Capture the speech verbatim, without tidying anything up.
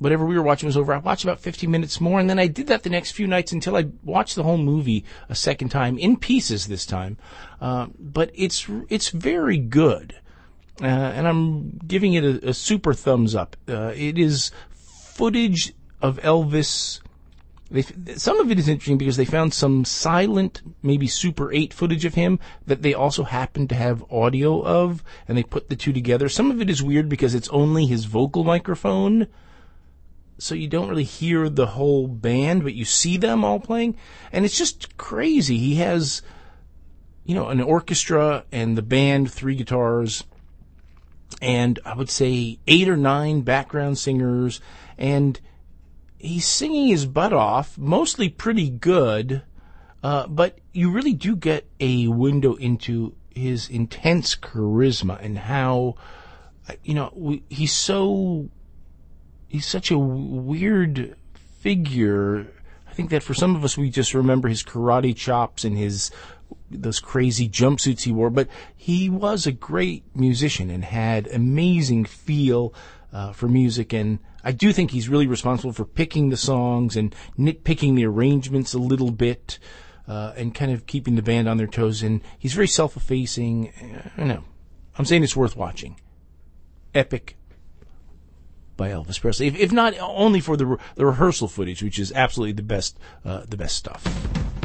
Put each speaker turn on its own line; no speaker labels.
whatever we were watching was over, I watched about fifteen minutes more, and then I did that the next few nights until I watched the whole movie a second time, in pieces this time. Uh, but it's it's very good, uh, and I'm giving it a, a super thumbs up. Uh, it is footage of Elvis. They, some of it is interesting because they found some silent, maybe Super eight footage of him that they also happened to have audio of, and they put the two together. Some of it is weird because it's only his vocal microphone, so you don't really hear the whole band, but you see them all playing, and it's just crazy. He has, you know, an orchestra and the band, three guitars, and I would say eight or nine background singers, and he's singing his butt off, mostly pretty good, uh, but you really do get a window into his intense charisma and how, you know, we, he's so, he's such a weird figure. I think that for some of us, we just remember his karate chops and his, those crazy jumpsuits he wore, but he was a great musician and had amazing feel uh, for music, and I do think he's really responsible for picking the songs and nitpicking the arrangements a little bit, uh, and kind of keeping the band on their toes. And he's very self-effacing. I don't know. I'm saying it's worth watching. Epic by Elvis Presley. If, if not only for the re- the rehearsal footage, which is absolutely the best, uh, the best stuff.